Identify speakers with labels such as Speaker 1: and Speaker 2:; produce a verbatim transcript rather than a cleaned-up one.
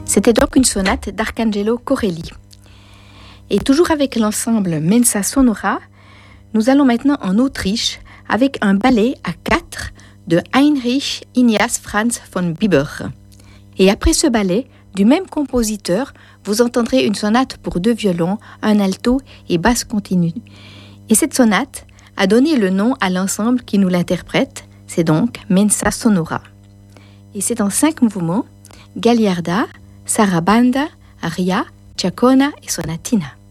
Speaker 1: C'était donc une sonate d'Arcangelo Corelli. Et toujours avec l'ensemble Mensa Sonora, nous allons maintenant en Autriche avec un ballet à quatre de Heinrich Ignaz Franz von Bieber. Et après ce ballet, du même compositeur, vous entendrez une sonate pour deux violons, un alto et basse continue. Et cette sonate a donné le nom à l'ensemble qui nous l'interprète, c'est donc Mensa Sonora. Et c'est en cinq mouvements, Gagliarda, Sarabanda, Aria, Ciacona et Sonatina.